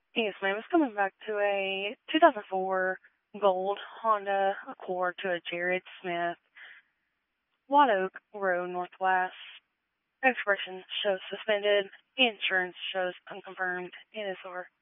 Yes, ma'am. It's coming back to a 2004 gold Honda Accord to a Jared Smith, White Oak Road Northwest. Expiration shows suspended. Insurance shows unconfirmed. NSR